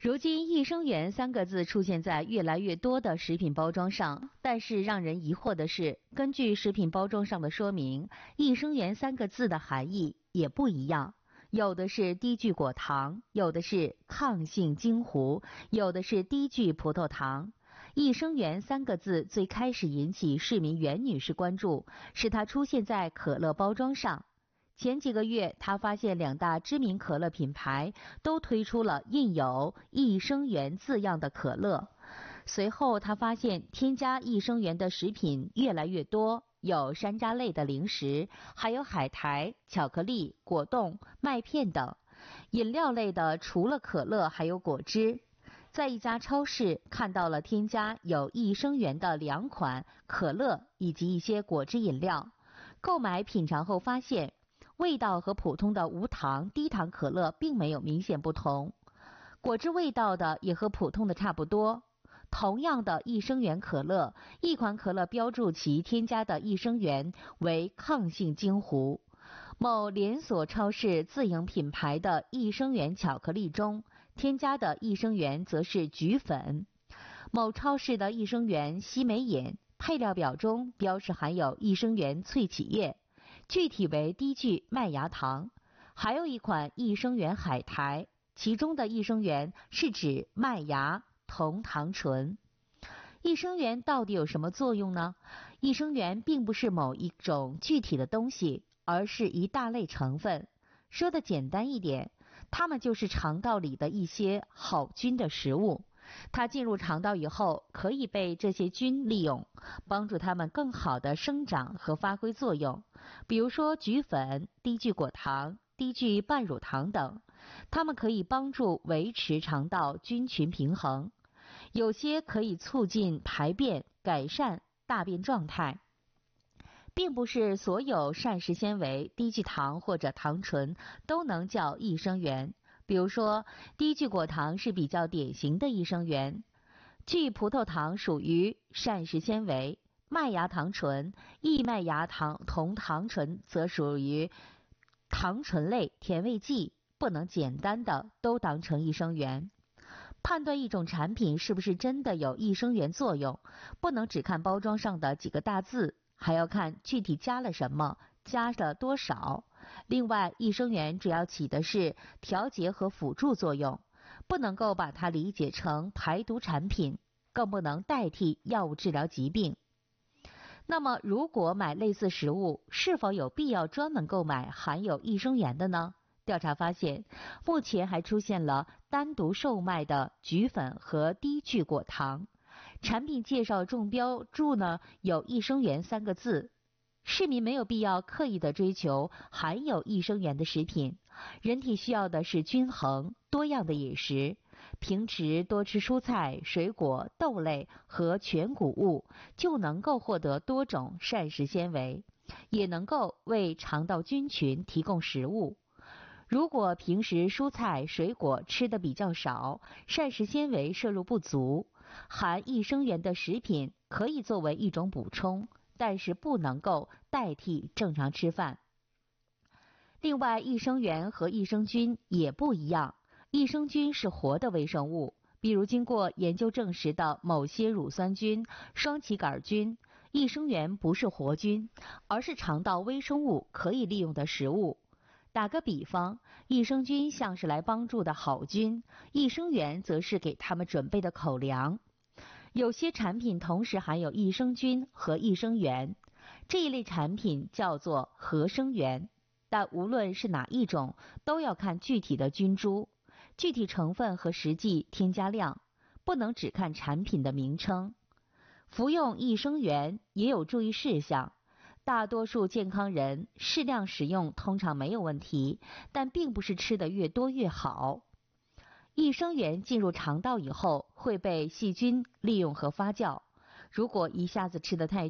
如今益生元三个字出现在越来越多的食品包装上，但是让人疑惑的是，根据食品包装上的说明，益生元三个字的含义也不一样，有的是低聚果糖，有的是抗性精糊，有的是低聚葡萄糖。益生元三个字最开始引起市民袁女士关注，是它出现在可乐包装上。前几个月，他发现两大知名可乐品牌都推出了印有益生元字样的可乐。随后他发现添加益生元的食品越来越多，有山楂类的零食，还有海苔、巧克力、果冻、麦片等。饮料类的除了可乐还有果汁。在一家超市看到了添加有益生元的2款可乐以及一些果汁饮料。购买品尝后发现，味道和普通的无糖低糖可乐并没有明显不同，果汁味道的也和普通的差不多。同样的益生元可乐，一款可乐标注其添加的益生元为抗性精糊，某连锁超市自营品牌的益生元巧克力中添加的益生元则是菊粉，某超市的益生元西梅饮配料表中标示含有益生元萃取液，具体为低聚麦芽糖。还有一款益生元海苔，其中的益生元是指麦芽酮糖醇。益生元到底有什么作用呢？益生元并不是某一种具体的东西，而是一大类成分。说的简单一点，它们就是肠道里的一些好菌的食物。它进入肠道以后，可以被这些菌利用，帮助它们更好的生长和发挥作用。比如说菊粉、低聚果糖、低聚半乳糖等，它们可以帮助维持肠道菌群平衡。有些可以促进排便，改善大便状态。并不是所有膳食纤维、低聚糖或者糖醇都能叫益生元。比如说，低聚果糖是比较典型的益生元，聚葡萄糖属于膳食纤维，麦芽糖醇、异麦芽酮糖醇则属于糖醇类甜味剂，不能简单的都当成益生元。判断一种产品是不是真的有益生元作用，不能只看包装上的几个大字，还要看具体加了什么，加了多少。另外，益生元主要起的是调节和辅助作用，不能够把它理解成排毒产品，更不能代替药物治疗疾病。那么，如果买类似食物，是否有必要专门购买含有益生元的呢？调查发现，目前还出现了单独售卖的菊粉和低聚果糖，产品介绍中标注呢有益生元3个字。市民没有必要刻意的追求含有益生元的食品，人体需要的是均衡多样的饮食，平时多吃蔬菜、水果、豆类和全谷物，就能够获得多种膳食纤维，也能够为肠道菌群提供食物。如果平时蔬菜、水果吃的比较少，膳食纤维摄入不足，含益生元的食品可以作为一种补充，但是不能够代替正常吃饭。另外，益生元和益生菌也不一样，益生菌是活的微生物，比如经过研究证实的某些乳酸菌、双歧杆菌。益生元不是活菌，而是肠道微生物可以利用的食物。打个比方，益生菌像是来帮助的好菌，益生元则是给他们准备的口粮。有些产品同时含有益生菌和益生元，这一类产品叫做合生元，但无论是哪一种，都要看具体的菌株、具体成分和实际添加量，不能只看产品的名称。服用益生元也有注意事项，大多数健康人适量使用通常没有问题，但并不是吃得越多越好。益生元进入肠道以后会被细菌利用和发酵，如果一下子吃得太